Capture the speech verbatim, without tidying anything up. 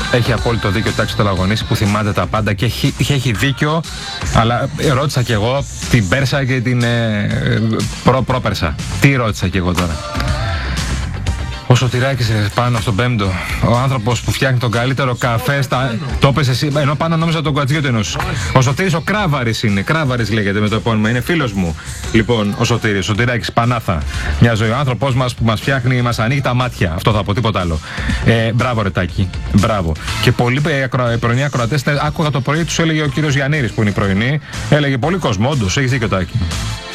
Έχει απόλυτο δίκιο τάξη Τελαγωνής που θυμάται τα πάντα και έχει, έχει δίκιο, αλλά ρώτησα κι εγώ την Πέρσα και την ε, προ, πρόπερσα. Τι ρώτησα κι εγώ τώρα. Ο Σωτηράκης πάνω στον πέμπτο, ο άνθρωπος που φτιάχνει τον καλύτερο καφέ στα... Το έπες εσύ, ενώ πάνω νόμιζα τον Κουατζιό του ενός. Ο Σωτήρης ο Κράβαρης είναι, Κράβαρης λέγεται με το επώνυμο, είναι φίλος μου. Λοιπόν, ο Σωτήρης, ο Σωτηράκης Πανάθα. Μια ζωή, ο άνθρωπος μας που μας φτιάχνει, μας ανοίγει τα μάτια. Αυτό θα πω, τίποτα άλλο. Ε, μπράβο ρε Τάκη, μπράβο. Και πολλοί πρωινοί ακροατές, άκουγα το πρωί, τους έλεγε ο κύριος Γιαννήρης που είναι η πρωινή, έλεγε πολύ κόσμο, όντως, έχεις δίκιο Τάκη.